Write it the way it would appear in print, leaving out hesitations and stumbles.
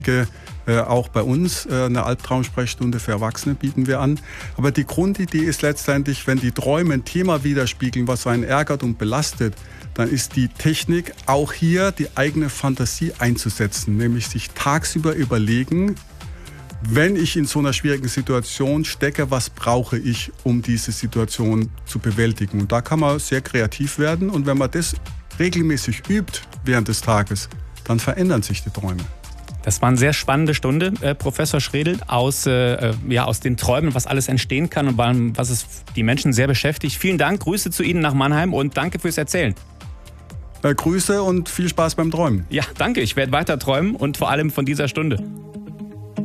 Auch bei uns eine Albtraumsprechstunde für Erwachsene bieten wir an. Aber die Grundidee ist letztendlich, wenn die Träume ein Thema widerspiegeln, was einen ärgert und belastet, dann ist die Technik auch hier die eigene Fantasie einzusetzen, nämlich sich tagsüber überlegen, wenn ich in so einer schwierigen Situation stecke, was brauche ich, um diese Situation zu bewältigen? Und da kann man sehr kreativ werden. Und wenn man das regelmäßig übt während des Tages, dann verändern sich die Träume. Das war eine sehr spannende Stunde, Professor Schredl, aus den Träumen, was alles entstehen kann und was es die Menschen sehr beschäftigt. Vielen Dank, Grüße zu Ihnen nach Mannheim und danke fürs Erzählen. Grüße und viel Spaß beim Träumen. Ja, danke. Ich werde weiter träumen und vor allem von dieser Stunde.